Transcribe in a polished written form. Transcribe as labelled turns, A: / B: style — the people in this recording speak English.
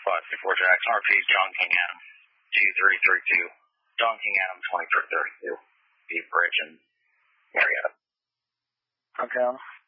A: 564 Jackson, RP, John King Adam, 2332. John King Adam, 2332. Deep Bridge and Marietta.
B: Okay.